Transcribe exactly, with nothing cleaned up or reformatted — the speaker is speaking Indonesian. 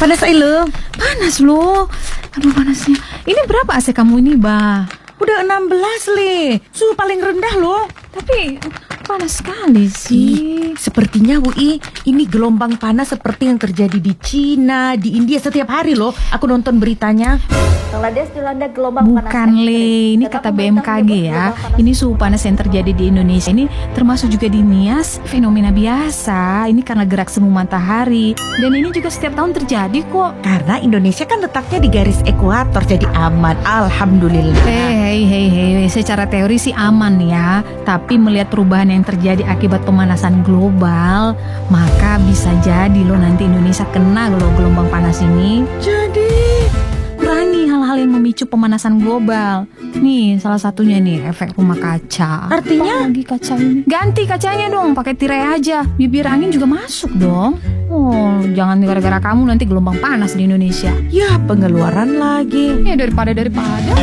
Panas Aile. Panas loh. Aduh panasnya. Ini berapa A C kamu ini, Bah? Udah enam belas, Le. Suhu paling rendah loh. Tapi panas sekali sih. Ih, sepertinya Bu I, ini gelombang panas seperti yang terjadi di Cina, di India setiap hari loh. Aku nonton beritanya. Bangladesh dilanda gelombang panas. Bukan, Le. Ini kata B M K G ya. Ini suhu panas yang terjadi di Indonesia ini termasuk juga di Nias fenomena biasa. Ini karena gerak semu matahari. Dan ini juga setiap tahun terjadi kok. Karena Indonesia kan letaknya di garis ekuator, jadi aman. Alhamdulillah. Hei, hei, hei, secara teori sih aman ya. Tapi melihat perubahan yang terjadi akibat pemanasan global, maka bisa jadi loh nanti Indonesia kena loh gelombang panas ini. Jadi Berani hal-hal yang memicu pemanasan global. Nih, salah satunya nih efek rumah kaca. Artinya? Apa lagi kaca ini? Ganti kacanya dong, pakai tirai aja. Bibir angin juga masuk dong. Oh, jangan gara-gara kamu nanti gelombang panas di Indonesia. ya pengeluaran lagi. Ya daripada daripada.